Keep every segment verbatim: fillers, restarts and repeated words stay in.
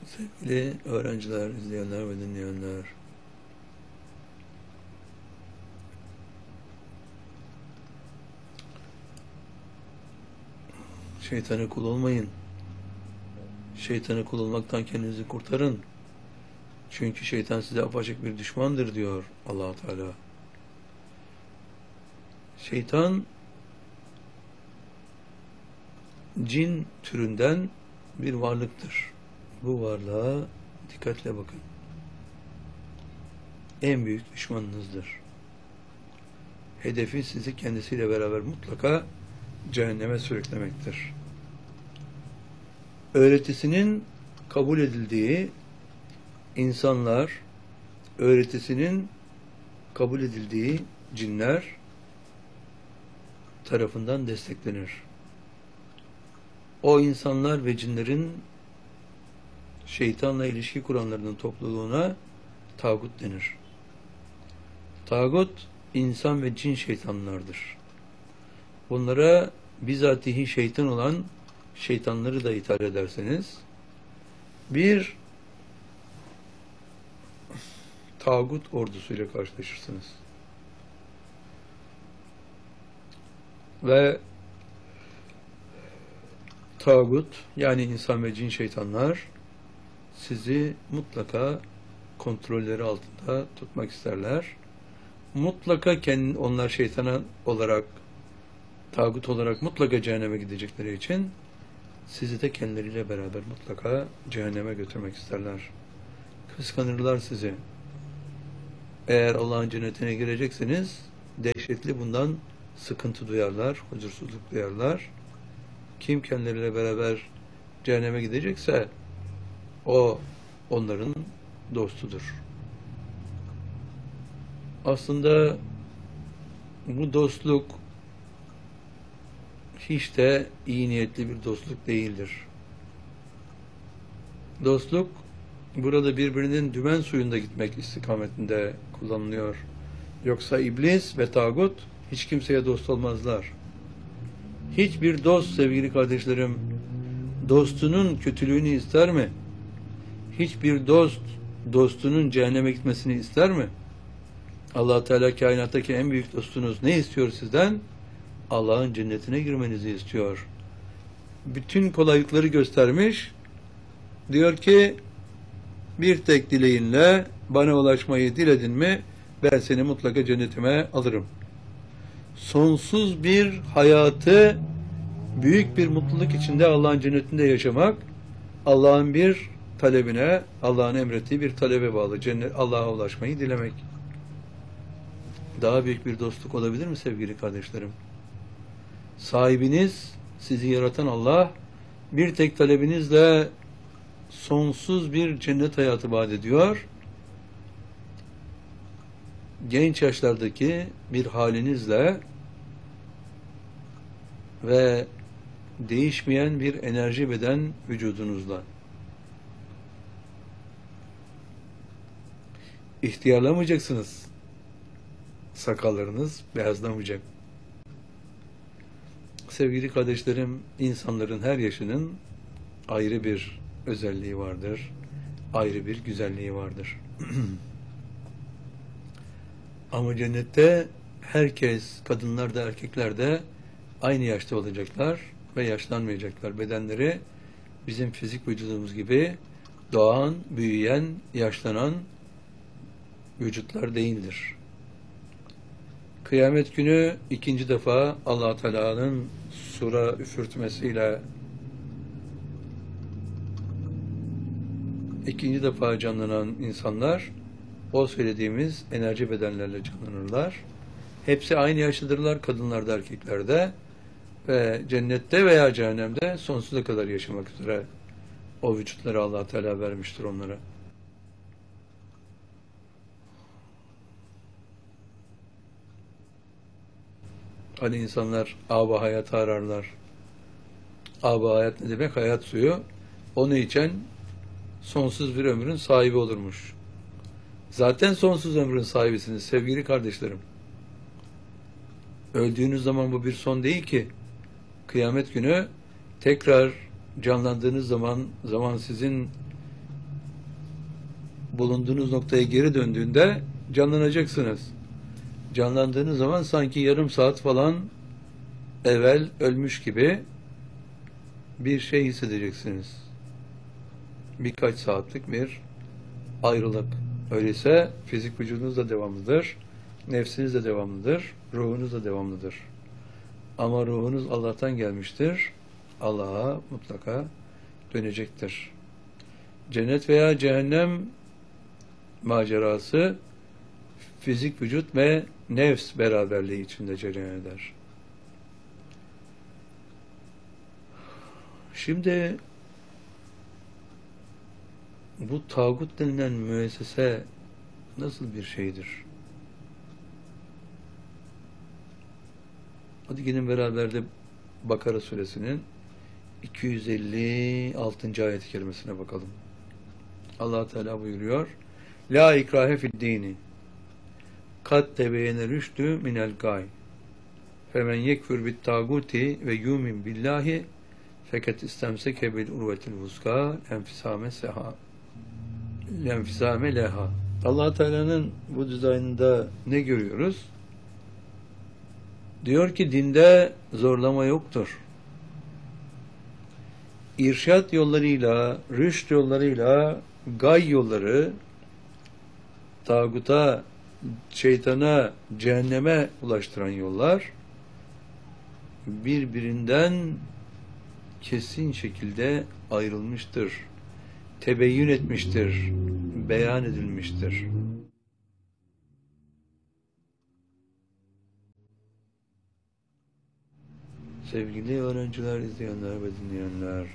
Sevgili öğrenciler, izleyenler ve dinleyenler, şeytana kul olmayın. Şeytana kul olmaktan kendinizi kurtarın. Çünkü şeytan size apaçık bir düşmandır diyor Allah Teala. Şeytan cin türünden bir varlıktır. Bu varlığa dikkatle bakın. En büyük düşmanınızdır. Hedefi sizi kendisiyle beraber mutlaka cehenneme sürüklemektir. Öğretisinin kabul edildiği insanlar, öğretisinin kabul edildiği cinler tarafından desteklenir. O insanlar ve cinlerin şeytanla ilişki kuranlarının topluluğuna tağut denir. Tağut, insan ve cin şeytanlardır. Bunlara bizatihi şeytan olan şeytanları da ithal ederseniz, bir tağut ordusuyla karşılaşırsınız. Ve tağut, yani insan ve cin şeytanlar, sizi mutlaka kontrolleri altında tutmak isterler. Mutlaka kendi, onlar şeytana olarak, tağut olarak mutlaka cehenneme gidecekleri için sizi de kendileriyle beraber mutlaka cehenneme götürmek isterler. Kıskanırlar sizi. Eğer Allah'ın cennetine girecekseniz dehşetli bundan sıkıntı duyarlar, huzursuzluk duyarlar. Kim kendileriyle beraber cehenneme gidecekse o onların dostudur. Aslında bu dostluk hiç de iyi niyetli bir dostluk değildir. Dostluk burada birbirinin dümen suyunda gitmek istikametinde kullanılıyor. Yoksa iblis ve tağut hiç kimseye dost olmazlar. Hiçbir dost sevgili kardeşlerim dostunun kötülüğünü ister mi? Hiçbir dost dostunun cehenneme gitmesini ister mi? Allah Teala kainattaki en büyük dostunuz ne istiyor sizden? Allah'ın cennetine girmenizi istiyor. Bütün kolaylıkları göstermiş. Diyor ki bir tek dileğinle bana ulaşmayı diledin mi ben seni mutlaka cennetime alırım. Sonsuz bir hayatı büyük bir mutluluk içinde Allah'ın cennetinde yaşamak, Allah'ın bir talebine, Allah'ın emrettiği bir talebe bağlı. Cennet, Allah'a ulaşmayı dilemek. Daha büyük bir dostluk olabilir mi sevgili kardeşlerim? Sahibiniz, sizi yaratan Allah, bir tek talebinizle sonsuz bir cennet hayatı vaat ediyor. Genç yaşlardaki bir halinizle ve değişmeyen bir enerji beden vücudunuzla. İhtiyarlamayacaksınız. Sakallarınız beyazlamayacak. Sevgili kardeşlerim, insanların her yaşının ayrı bir özelliği vardır. Ayrı bir güzelliği vardır. Ama cennette herkes, kadınlar da erkekler de aynı yaşta olacaklar ve yaşlanmayacaklar. Bedenleri bizim fizik vücudumuz gibi doğan, büyüyen, yaşlanan vücutlar değildir. Kıyamet günü ikinci defa Allah Teala'nın sura üfürtmesiyle ikinci defa canlanan insanlar o söylediğimiz enerji bedenlerle canlanırlar. Hepsi aynı yaşlıdırlar, kadınlarda, erkeklerde ve cennette veya cehennemde sonsuza kadar yaşamak üzere o vücutları Allah Teala vermiştir onlara. Hani insanlar âb-ı hayatı ararlar. Âb-ı hayat ne demek? Hayat suyu. Onu içen sonsuz bir ömrün sahibi olurmuş. Zaten sonsuz ömrün sahibisiniz sevgili kardeşlerim. Öldüğünüz zaman bu bir son değil ki. Kıyamet günü tekrar canlandığınız zaman, zaman sizin bulunduğunuz noktaya geri döndüğünde canlanacaksınız. Canlandığınız zaman sanki yarım saat falan evvel ölmüş gibi bir şey hissedeceksiniz. Birkaç saatlik bir ayrılık. Öyleyse fizik vücudunuz da devamlıdır, nefsiniz de devamlıdır, ruhunuz da devamlıdır. Ama ruhunuz Allah'tan gelmiştir, Allah'a mutlaka dönecektir. Cennet veya cehennem macerası fizik vücut ve nefs beraberliği içinde cereyan eder. Şimdi bu tağut denilen müessese nasıl bir şeydir? Hadi gelin beraber de Bakara suresinin iki yüz elli altıncı ayet-i kerimesine bakalım. Allah Teala buyuruyor: La ikrahe fid dini kad tebeyene rüştü minel gay femen yekfür bit tağuti ve yumin billahi feket istemseke bil urvetil vuska enfisame seha enfisame leha. Allah Teala'nın bu dizaynında ne görüyoruz? Diyor ki dinde zorlama yoktur. İrşad yollarıyla, rüşt yollarıyla, gay yolları, tağuta, şeytana, cehenneme ulaştıran yollar birbirinden kesin şekilde ayrılmıştır, tebeyyün etmiştir, beyan edilmiştir. Sevgili öğrenciler, izleyenler ve dinleyenler,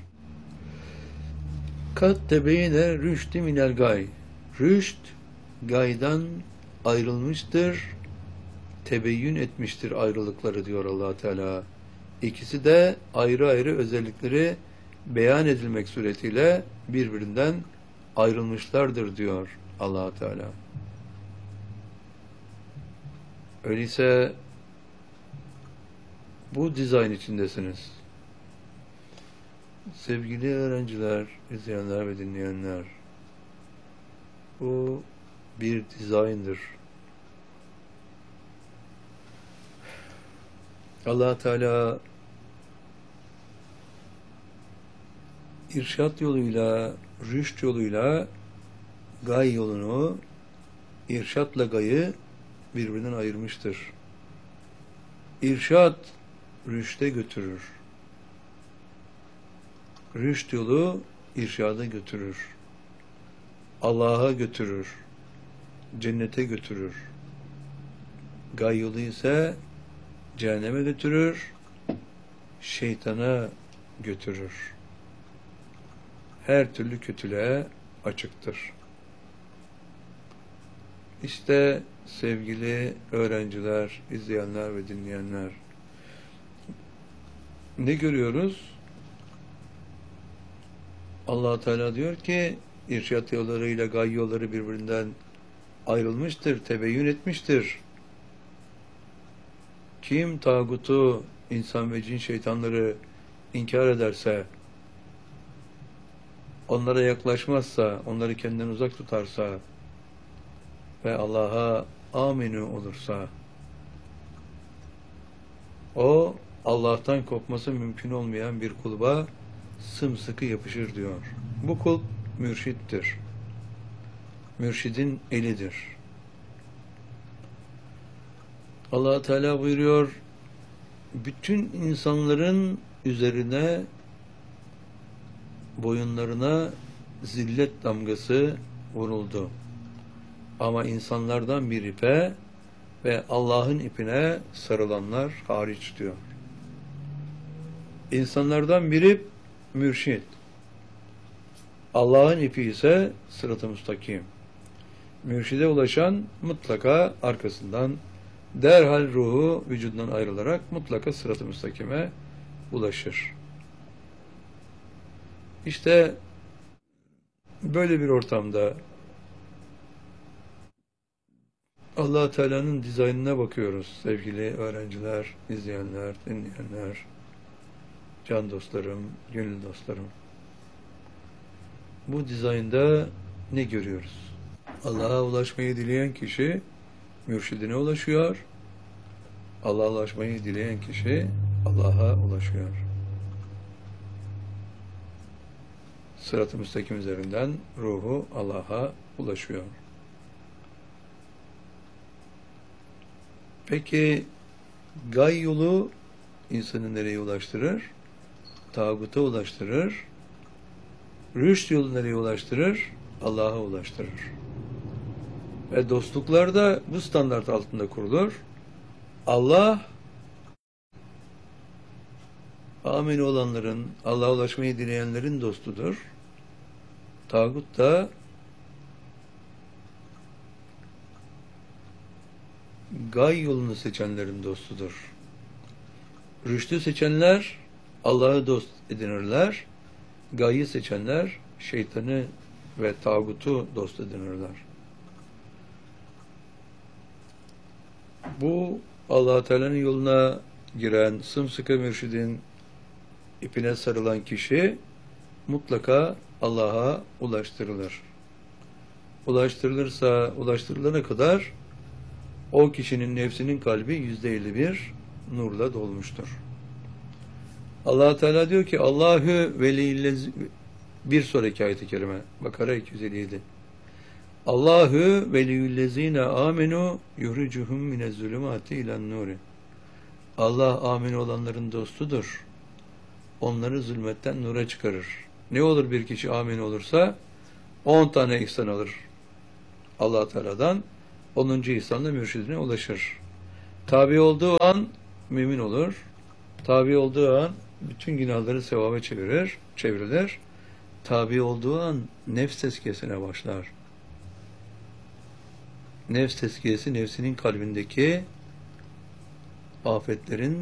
kat tebeyine rüştü minel gay. Rüşt, gaydan ayrılmıştır, tebeyyün etmiştir ayrılıkları diyor Allah Teala. İkisi de ayrı ayrı özellikleri beyan edilmek suretiyle birbirinden ayrılmışlardır diyor Allah Teala. Öyleyse bu dizayn içindesiniz. Sevgili öğrenciler, izleyenler ve dinleyenler, bu bir dizayndır. Allah Teala irşat yoluyla, rüşt yoluyla gay yolunu, irşatla gayı birbirinden ayırmıştır. İrşat rüşte götürür. Rüşt yolu irşada götürür. Allah'a götürür. Cennete götürür. Gay yolu ise cehenneme götürür. Şeytana götürür. Her türlü kötülüğe açıktır. İşte sevgili öğrenciler, izleyenler ve dinleyenler, ne görüyoruz? Allah Teala diyor ki irşat yollarıyla gay yolları birbirinden ayrılmıştır, tebeyyün etmiştir. Kim tağutu, insan ve cin şeytanları inkar ederse, onlara yaklaşmazsa, onları kendinden uzak tutarsa ve Allah'a aminu olursa, o Allah'tan kopması mümkün olmayan bir kulba sımsıkı yapışır diyor. Bu kul mürşittir. Mürşidin elidir. Allah Teala buyuruyor, bütün insanların üzerine, boyunlarına zillet damgası vuruldu. Ama insanlardan bir ipe ve Allah'ın ipine sarılanlar hariç diyor. İnsanlardan bir ip mürşid. Allah'ın ipi ise sırat-ı müstakim. Mürşide ulaşan mutlaka arkasından derhal ruhu vücudundan ayrılarak mutlaka sırat-ı müstakime ulaşır. İşte böyle bir ortamda Allah Teala'nın dizaynına bakıyoruz sevgili öğrenciler, izleyenler, dinleyenler, can dostlarım, gönül dostlarım. Bu dizaynda ne görüyoruz? Allah'a ulaşmayı dileyen kişi mürşidine ulaşıyor. Allah'a ulaşmayı dileyen kişi Allah'a ulaşıyor. Sırat-ı müstakim üzerinden ruhu Allah'a ulaşıyor. Peki gay yolu insanı nereye ulaştırır? Tağuta ulaştırır. Rüşt yolu nereye ulaştırır? Allah'a ulaştırır. Ve dostluklar da bu standart altında kurulur. Allah amin olanların, Allah'a ulaşmayı dileyenlerin dostudur. Tağut da gay yolunu seçenlerin dostudur. Rüştü seçenler Allah'ı dost edinirler. Gayı seçenler şeytanı ve tağutu dost edinirler. Bu Allah Teala'nın yoluna giren sımsıkı mürşidin ipine sarılan kişi mutlaka Allah'a ulaştırılır. Ulaştırılırsa, ulaştırılana kadar o kişinin nefsinin kalbi yüzde elli bir nurla dolmuştur. Allah Teala diyor ki Allahü veliyillez bir sonraki ayet-i kerime Bakara iki yüz elli yedi. Allahü veliyüllezine amenu yuhricuhum minezzulumati ilen nuri. Allah amin olanların dostudur. Onları zulmetten nura çıkarır. Ne olur bir kişi amin olursa on tane ihsan alır Allah Teala'dan. onuncu ihsanla mürşidine ulaşır. Tabi olduğu an mümin olur. Tabi olduğu an bütün günahları sevaba çevirir, çevrilir. Tabi olduğu an nefs tezkiyesine başlar. Nefs tezkiyesi, nefsinin kalbindeki afetlerin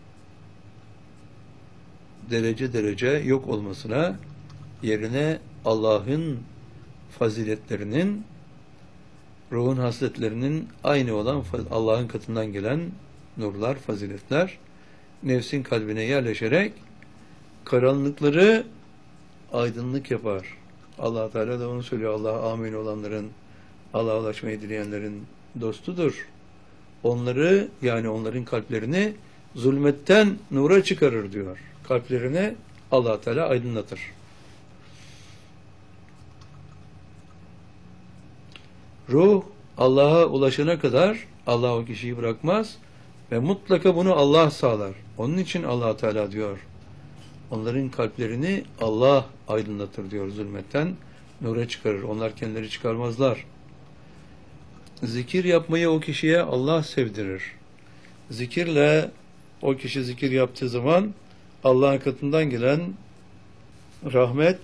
derece derece yok olmasına, yerine Allah'ın faziletlerinin, ruhun hasletlerinin aynı olan Allah'ın katından gelen nurlar, faziletler nefsin kalbine yerleşerek karanlıkları aydınlık yapar. Allah Teala da onu söylüyor. Allah amin olanların, Allah'a ulaşmayı dileyenlerin dostudur. Onları, yani onların kalplerini zulmetten nura çıkarır diyor. Kalplerini Allah Teala aydınlatır. Ruh Allah'a ulaşana kadar Allah o kişiyi bırakmaz ve mutlaka bunu Allah sağlar. Onun için Allah Teala diyor. Onların kalplerini Allah aydınlatır diyor, zulmetten nura çıkarır. Onlar kendileri çıkarmazlar. Zikir yapmayı o kişiye Allah sevdirir. Zikirle o kişi zikir yaptığı zaman Allah'ın katından gelen rahmet,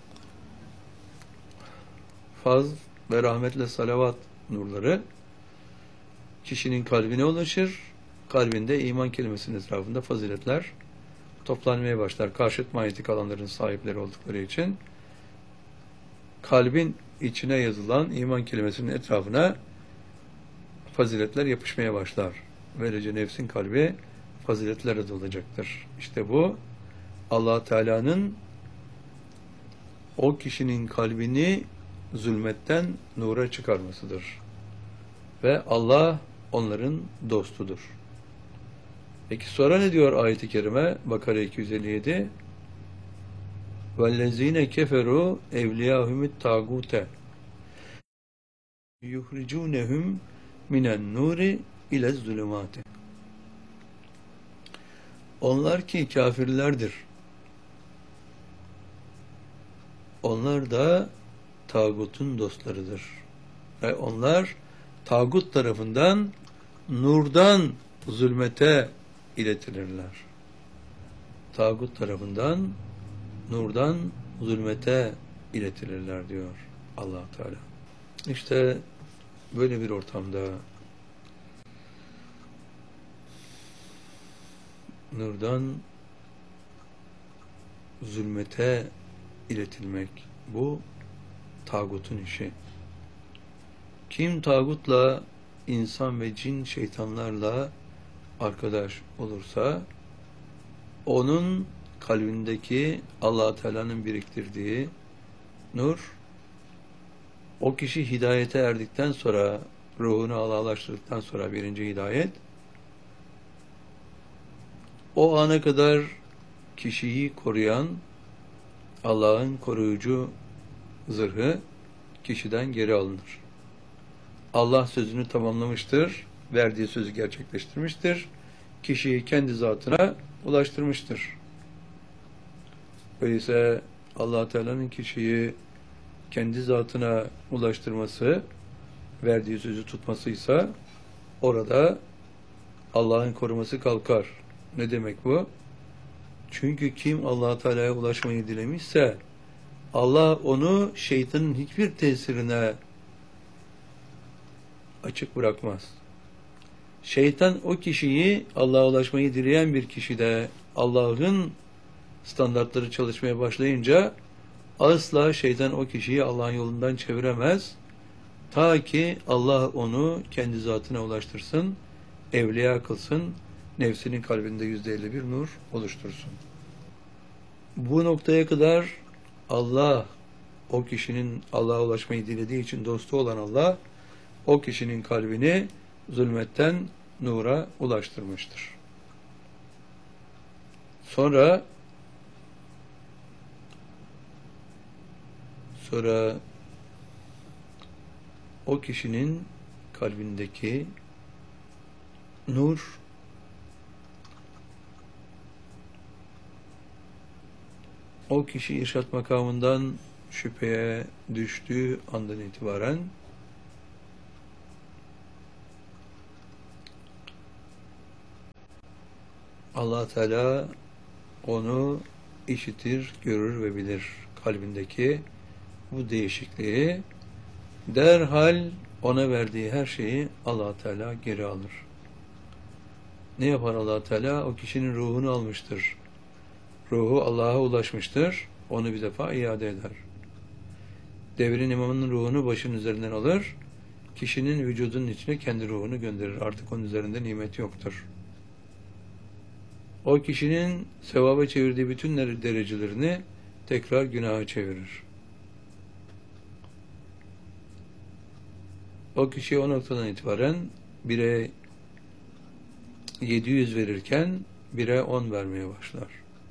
faz ve rahmetle salavat nurları kişinin kalbine ulaşır. Kalbinde iman kelimesinin etrafında faziletler toplanmaya başlar. Karşıt manyetik alanların sahipleri oldukları için kalbin içine yazılan iman kelimesinin etrafına faziletler yapışmaya başlar. Böylece nefsin kalbi faziletlere dolacaktır. İşte bu Allah Teala'nın o kişinin kalbini zulmetten nura çıkarmasıdır. Ve Allah onların dostudur. Peki sonra ne diyor ayet-i kerime? Bakara iki yüz elli yedi. وَالَّذ۪ينَ كَفَرُوا اَوْلِيَاهُمُ التَّاغُوتَ يُخْرِجُونَهُمْ مِنَ النُّورِ اِلَى الظُّلُمَاتِ. Onlar ki kafirlerdir. Onlar da tağutun dostlarıdır. Ve onlar tağut tarafından nurdan zulmete iletilirler. Tağut tarafından nurdan zulmete iletilirler diyor Allah Teala. İşte böyle bir ortamda nurdan zulmete iletilmek, bu tağutun işi. Kim tağutla, insan ve cin şeytanlarla arkadaş olursa onun kalbindeki Allah Teala'nın biriktirdiği nur O kişi hidayete erdikten sonra, ruhunu Allah'laştırdıktan sonra birinci hidayet, o ana kadar kişiyi koruyan Allah'ın koruyucu zırhı kişiden geri alınır. Allah sözünü tamamlamıştır, verdiği sözü gerçekleştirmiştir, kişiyi kendi zatına ulaştırmıştır. Öyleyse Allah Teala'nın kişiyi kendi zatına ulaştırması, verdiği sözü tutmasıysa orada Allah'ın koruması kalkar. Ne demek bu? Çünkü kim Allah Teala'ya ulaşmayı dilemişse Allah onu şeytanın hiçbir tesirine açık bırakmaz. Şeytan o kişiyi, Allah'a ulaşmayı dileyen bir kişide Allah'ın standartları çalışmaya başlayınca asla şeytan o kişiyi Allah'ın yolundan çeviremez. Ta ki Allah onu kendi zatına ulaştırsın, evliya kılsın, nefsinin kalbinde yüzde elli bir nur oluştursun. Bu noktaya kadar Allah, o kişinin Allah'a ulaşmayı dilediği için dostu olan Allah, o kişinin kalbini zulmetten nura ulaştırmıştır. Sonra sonra o kişinin kalbindeki nur o kişi irşat makamından şüpheye düştüğü andan itibaren Allah Teala onu işitir, görür ve bilir. Kalbindeki bu değişikliği derhal ona verdiği her şeyi Allah Teala geri alır. Ne yapar Allah Teala? O kişinin ruhunu almıştır. Ruhu Allah'a ulaşmıştır. Onu bir defa iade eder. Devrin imamının ruhunu başın üzerinden alır. Kişinin vücudunun içine kendi ruhunu gönderir. Artık onun üzerinde nimet yoktur. O kişinin sevaba çevirdiği bütün derecelerini tekrar günaha çevirir. O kişi o noktadan itibaren bire yedi yüz verirken bire on vermeye başlar.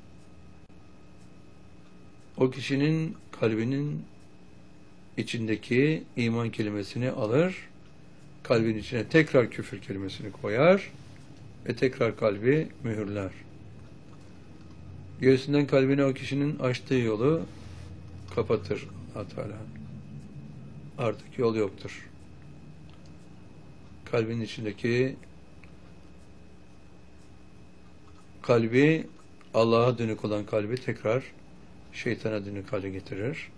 O kişinin kalbinin içindeki iman kelimesini alır, kalbin içine tekrar küfür kelimesini koyar ve tekrar kalbi mühürler. Göğsünden kalbine o kişinin açtığı yolu kapatır Allah Teala. Artık yol yoktur. Kalbin içindeki kalbi, Allah'a dönük olan kalbi tekrar şeytana dönük hale getirir.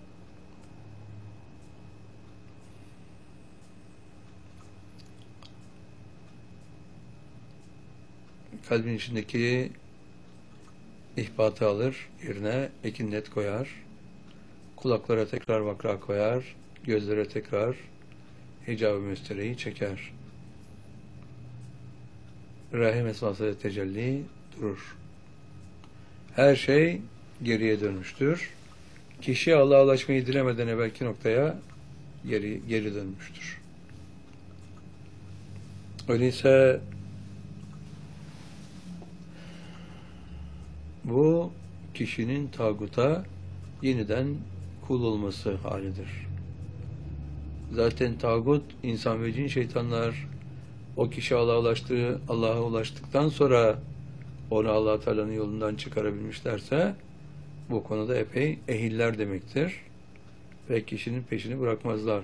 Kalbin içindeki ihbatı alır, yerine ekinnet koyar, kulaklara tekrar vakra koyar, gözlere tekrar hicab-ı müstereyi çeker. Rahim esmasıyla tecelli durur. Her şey geriye dönmüştür. Kişi Allah'a ulaşmayı dilemeden evvelki noktaya geri, geri dönmüştür. Öyleyse bu kişinin tağuta yeniden kul olması halidir. Zaten tağut, insan ve cin şeytanlar o kişi Allah'a ulaştığı, Allah'a ulaştıktan sonra onu Allah Teala'nın yolundan çıkarabilmişlerse bu konuda epey ehiller demektir. Ve kişinin peşini bırakmazlar.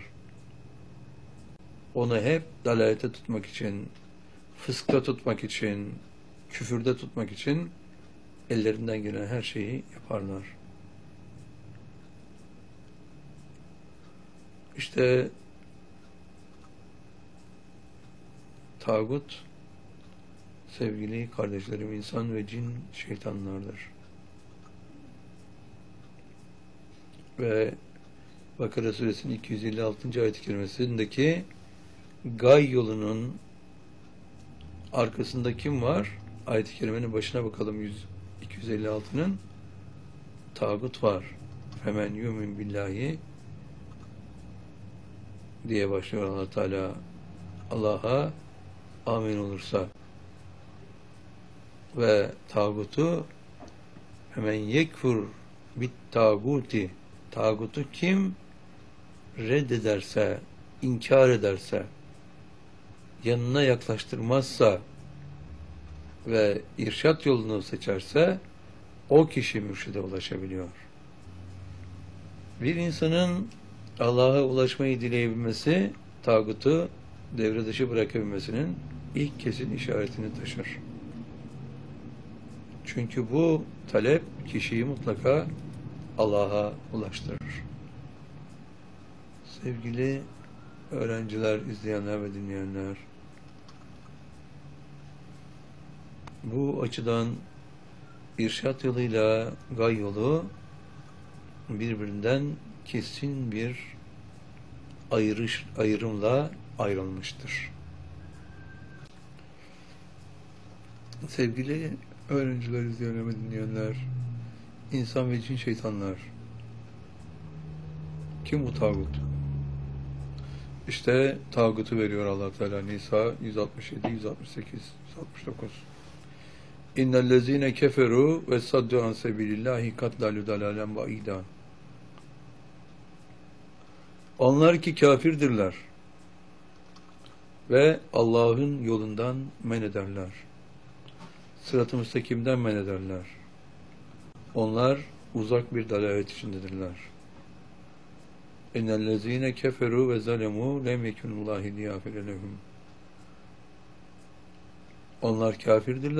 Onu hep dalalete tutmak için, fıskta tutmak için, küfürde tutmak için ellerinden gelen her şeyi yaparlar. İşte tağut, sevgili kardeşlerim, insan ve cin şeytanlardır. Ve Bakara suresinin iki yüz elli altıncı ayet-i kerimesindeki gay yolunun arkasında kim var? Ayet-i kerimenin başına bakalım, iki yüz elli altının tağut var. Femen yumin billahi diye başlıyor Allah Teala. Allah'a amin olursa ve tağutu hemen yekfur bit tağuti, tağutu kim reddederse, inkar ederse, yanına yaklaştırmazsa ve irşat yolunu seçerse o kişi mürşide ulaşabiliyor. Bir insanın Allah'a ulaşmayı dileyebilmesi, tağutu devre dışı bırakabilmesinin ilk kesin işaretini taşır. Çünkü bu talep kişiyi mutlaka Allah'a ulaştırır. Sevgili öğrenciler, izleyenler ve dinleyenler, bu açıdan irşat yoluyla gay yolu birbirinden kesin bir ayrış, ayrımla ayrılmıştır. Sevgili öğrenciler, izleyenler ve dinleyenler, insan ve cin şeytanlar, kim bu tağut? İşte tağutu veriyor Allah Teala Nisa yüz altmış yedi, yüz altmış sekiz, yüz altmış dokuz. İnnellezîne keferu ve saddu an sebilillahi katlalu dalalen ba'ida. Onlar ki kafirdirler ve Allah'ın yolundan men ederler. Sırat-ı müstakimden men ederler. Onlar uzak bir dalalet içindedirler. İnnellezîne keferu ve zalemû lem yekunullâhi liyâfire lehum. Onlar kafirdirler.